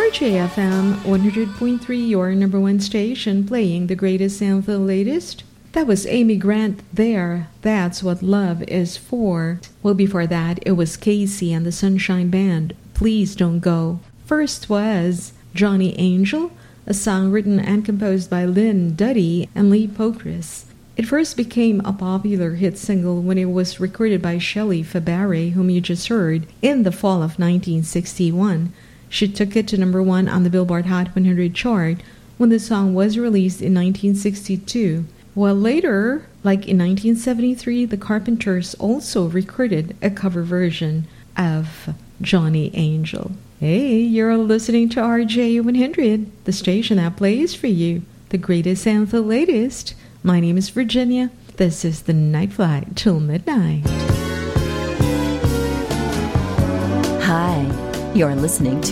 RJFM 100.3, your number one station, playing the greatest and the latest. That was Amy Grant there. That's what love is for. Well, before that, it was Casey and the Sunshine Band. Please Don't Go. First was Johnny Angel, a song written and composed by Lynn Duddy and Lee Pocris. It first became a popular hit single when it was recorded by Shelley Fabares, whom you just heard, in the fall of 1961. She took it to number one on the Billboard Hot 100 chart when the song was released in 1962. While later, like in 1973, the Carpenters also recorded a cover version of Johnny Angel. Hey, you're listening to RJ100, the station that plays for you the greatest and the latest. My name is Virginia. This is the Night Flight till midnight. Hi, you're listening to